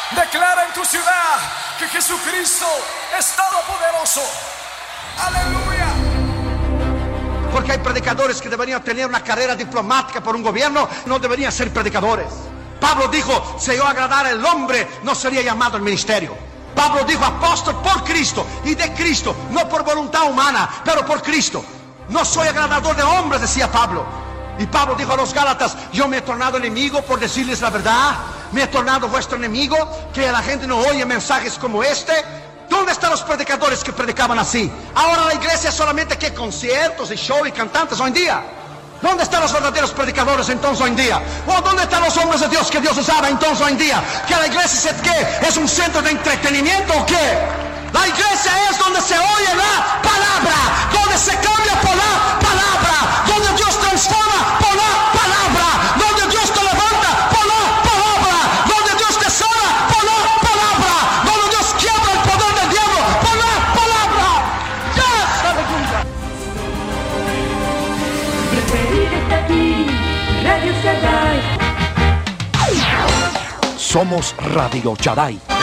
Declara en tu ciudad que Jesucristo es todopoderoso. Aleluya. Porque hay predicadores que deberían tener una carrera diplomática por un gobierno, no deberían ser predicadores. Pablo dijo, si yo agradara al hombre, no sería llamado al ministerio. Pablo dijo, apóstol por Cristo y de Cristo, no por voluntad humana, pero por Cristo. No soy agradador de hombres, decía Pablo. Y Pablo dijo a los Gálatas, yo me he tornado enemigo por decirles la verdad. Me he tornado vuestro enemigo, que la gente no oye mensajes como este. ¿Dónde están los predicadores que predicaban así? Ahora la iglesia es solamente que conciertos y show y cantantes hoy en día. ¿Dónde están los verdaderos predicadores entonces hoy en día? ¿O dónde están los hombres de Dios que Dios usaba entonces hoy en día? ¿Que la iglesia es qué? ¿Es un centro de entretenimiento o qué? La iglesia es donde se oye la palabra, donde se cambia por la palabra, donde Dios transforma por la palabra, donde Dios te levanta por la palabra, donde Dios te sana por la palabra, donde Dios quiebra el poder del diablo por la palabra. ¡Yes! ¡Aleluya! Está aquí, Radio Shaddai. Somos Radio Shaddai.